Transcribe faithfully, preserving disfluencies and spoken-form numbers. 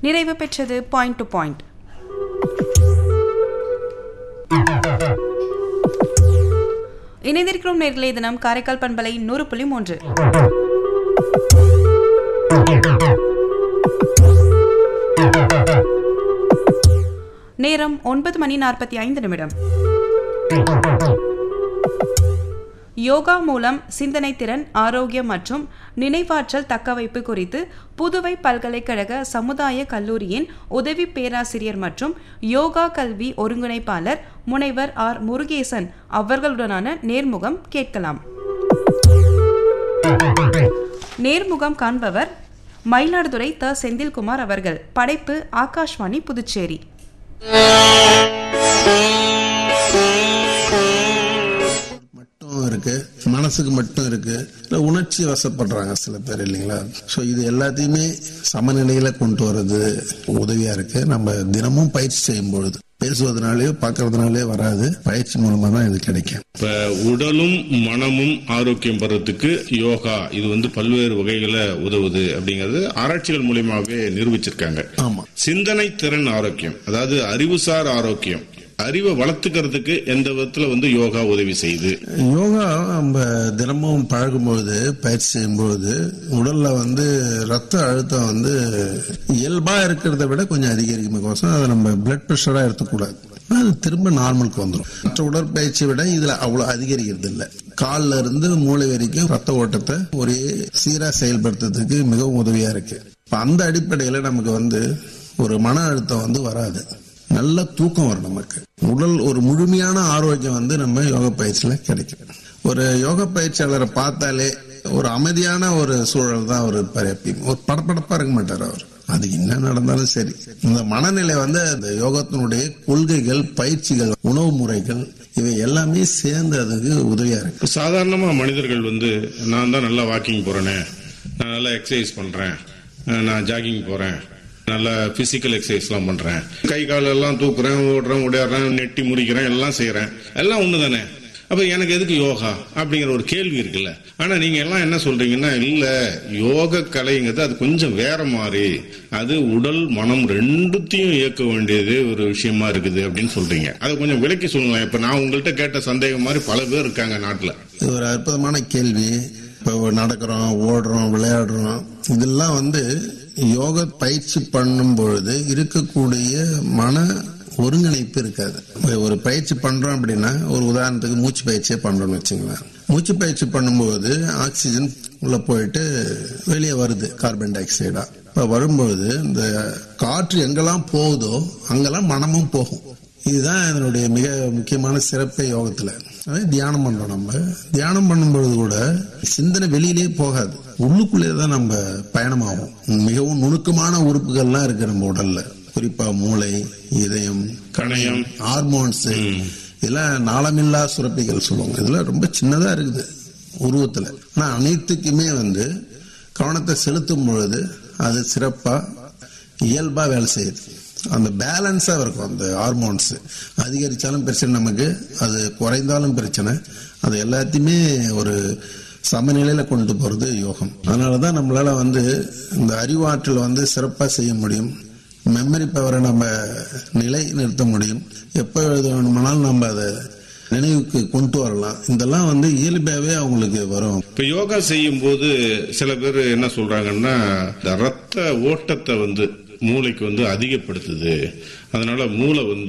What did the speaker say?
நிறைவு பெற்றது point to point. இணைந்திருக்கிறோம் நேர்களே, தினம் காரைக்கால் பண்பலை நூறு புள்ளி மூன்று. நேரம் ஒன்பது மணி நாற்பத்தி ஐந்து நிமிடம். யோகா மூலம் சிந்தனை திறன், ஆரோக்கியம் மற்றும் நினைவாற்றல் தக்கவைப்பு குறித்து புதுவை பல்கலைக்கழக சமுதாய கல்லூரியின் உதவி பேராசிரியர் மற்றும் யோகா கல்வி ஒருங்கிணைப்பாளர் முனைவர் ஆர் முருகேசன் அவர்களுடனான நேர்முகம் கேட்கலாம். நேர்முகம் காண்பவர் மயிலாடுதுறை த செந்தில்குமார் அவர்கள். படைப்பு ஆகாஷ்வாணி புதுச்சேரி. இருக்கு, மனசுக்கு மட்டும் இருக்கு, உணர்ச்சி வசப்படுறாங்க சில பேர் இல்லைங்களா. சோ இது எல்லாத்தையுமே சமநிலையில கொண்டு வர்றது உதவியா இருக்கு. நம்ம தினமும் பயிற்சி செய்யும் பொழுது பேசுவதனாலேயோ பார்க்கறதுனாலே வராது, பயிற்சி மூலமா தான் இது கிடைக்கும். இப்ப உடலும் மனமும் ஆரோக்கியம் பெறத்துக்கு யோகா இது வந்து பல்வேறு வகைகளை உதவுது அப்படிங்கறது ஆராய்ச்சிகள் மூலமாவே நிரூபிச்சிருக்காங்க. ஆமா, சிந்தனை திறன் ஆரோக்கியம், அதாவது அறிவுசார் ஆரோக்கியம், அறிவை வளர்த்துக்கிறதுக்கு எந்த விதத்துல வந்து யோகா உதவி செய்யுது? யோகா நம்ம தினமும் பழகும்போது பயிற்சி செய்யும்போது உடல்ல வந்து ரத்த அழுத்தம் வந்து இயல்பா இருக்கிறத விட கொஞ்சம் அதிகரிக்கும். அதை நம்ம பிளட் பிரஷரா எடுத்துக்கூடாது, அது திரும்ப நார்மலுக்கு வந்துடும். மற்ற உடற்பயிற்சியை விட இதுல அவ்வளவு அதிகரிக்கிறது இல்லை. கால்ல இருந்து மூளை வரைக்கும் ரத்த ஓட்டத்தை ஒரே சீரா செயல்படுத்துறதுக்கு மிகவும் உதவியா இருக்கு. அந்த அடிப்படையில நமக்கு வந்து ஒரு மன அழுத்தம் வந்து வராது, நல்ல தூக்கம் வரும். நமக்கு உடல் ஒரு முழுமையான ஆரோக்கியம் வந்து நம்ம யோகா பயிற்சியில கிடைக்கும். ஒரு யோகா பயிற்சியாளரை பார்த்தாலே ஒரு அமைதியான ஒரு சூழல் தான் அவர் பரப்பியும், ஒரு படப்படப்பா இருக்க மாட்டார் அவர். அது என்ன நடந்தாலும் சரி, இந்த மனநிலை வந்து அந்த யோகத்தினுடைய கொள்கைகள், பயிற்சிகள், உணவு முறைகள் இவை எல்லாமே சேர்ந்து அதுக்கு உதவியா இருக்கு. சாதாரணமா மனிதர்கள் வந்து நான் தான் நல்லா வாக்கிங் போறேனே, நான் நல்லா எக்ஸசைஸ் பண்றேன், நான் ஜாகிங் போறேன், நல்ல பிசிக்கல் எக்ஸசைஸ் எல்லாம் பண்றேன், கை கால் எல்லாம் தூக்குறேன், ஓடுறேன், ஓடிடுறேன், நெட்டி முறிக்கிறேன், எல்லாம் செய்யறேன், எல்லாம் ஒண்ணுதானே, அப்ப எனக்கு எதுக்கு யோகா அப்படிங்கிற ஒரு கேள்வி இருக்குல்ல. ஆனா நீங்க எல்லாம் என்ன சொல்றீங்கன்னா, இல்ல யோக கலைங்கிறது அது கொஞ்சம் வேற மாதிரி, அது உடல் மனம் ரெண்டுத்தையும் இயக்க வேண்டியது ஒரு விஷயமா இருக்குது அப்படின்னு சொல்றீங்க. அதை கொஞ்சம் விளக்கி சொல்லுங்களேன். இப்ப நான் உங்கள்கிட்ட கேட்ட சந்தேகம் மாதிரி பல பேர் இருக்காங்க நாட்டுல. இது ஒரு அற்புதமான கேள்வி. இப்போ நடக்கிறோம், ஓடுறோம், விளையாடுறோம், இதெல்லாம் வந்து யோக பயிற்சி பண்ணும் பொழுது இருக்கக்கூடிய மன ஒருங்கிணைப்பு இருக்காது. ஒரு பயிற்சி பண்றோம் அப்படின்னா, ஒரு உதாரணத்துக்கு மூச்சு பயிற்சியே பண்றோம்னு வச்சுங்களேன். மூச்சு பயிற்சி பண்ணும்போது ஆக்சிஜன் உள்ள போயிட்டு வெளியே வருது கார்பன் டை ஆக்சைடா. இப்ப வரும்போது இந்த காற்று எங்கெல்லாம் போகுதோ அங்கெல்லாம் மனமும் போகும். இதுதான் இதனுடைய மிக முக்கியமான சிறப்பே யோகத்துல. தியானம் பண்றோம். நம்ம தியானம் பண்ணும்பொழுது கூட சிந்தனை வெளியிலேயே போகாது, உள்ளுக்குள்ளேயே தான் நம்ம பயணமாகும். மிகவும் நுணுக்கமான உறுப்புகள்லாம் இருக்கு நம்ம உடல்ல, குறிப்பா மூளை, இதயம், கணையம், ஹார்மோன்ஸ், இதெல்லாம் நாளமில்லா சுரப்பிகள் சொல்லுவாங்க. இதெல்லாம் ரொம்ப சின்னதா இருக்குது உருவத்துல. ஆனா அனைத்துக்குமே வந்து கவனத்தை செலுத்தும் பொழுது அது சிறப்பா இயல்பா வேலை செய்யுது. அந்த பேலன்ஸா இருக்கும். அந்த ஹார்மோன்ஸ் அதிகரிச்சாலும் பிரச்சனை, நமக்கு அது குறைந்தாலும் பிரச்சனை. அது எல்லாத்தையுமே ஒரு சமநிலையில கொண்டு போறது யோகம். அதனாலதான் நம்மளால வந்து இந்த அறிவாற்றல் வந்து சிறப்பா செய்ய முடியும். மெமரி பவரை நம்ம நிலை நிறுத்த முடியும். எப்ப எழுத வேணுமானாலும் நம்ம அதை நினைவுக்கு கொண்டு வரலாம். இதெல்லாம் வந்து இயல்பாவே அவங்களுக்கு வரும். இப்ப யோகா செய்யும் போது சில பேர் என்ன சொல்றாங்கன்னா, இந்த ரத்த ஓட்டத்தை வந்து மூளைக்கு வந்து அதிகப்படுத்துது, அதனால மூளை வந்து